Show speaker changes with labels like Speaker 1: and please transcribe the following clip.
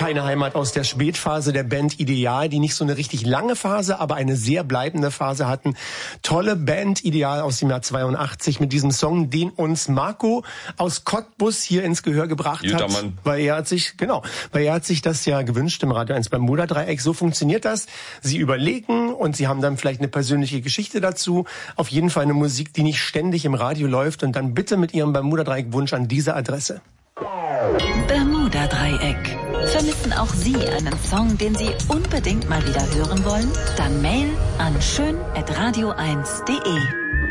Speaker 1: Keine Heimat aus der Spätphase der Band Ideal, die nicht so eine richtig lange Phase, aber eine sehr bleibende Phase hatten. Tolle Band Ideal aus dem Jahr 82 mit diesem Song, den uns Marco aus Cottbus hier ins Gehör gebracht hat. Weil er hat sich das ja gewünscht im Radio 1 Bermuda-Dreieck. So funktioniert das. Sie überlegen und sie haben dann vielleicht eine persönliche Geschichte dazu. Auf jeden Fall eine Musik, die nicht ständig im Radio läuft, und dann bitte mit Ihrem Bermuda-Dreieck-Wunsch an diese Adresse.
Speaker 2: Bermuda-Dreieck. Vermissen auch Sie einen Song, den Sie unbedingt mal wieder hören wollen? Dann Mail an schön@radio1.de.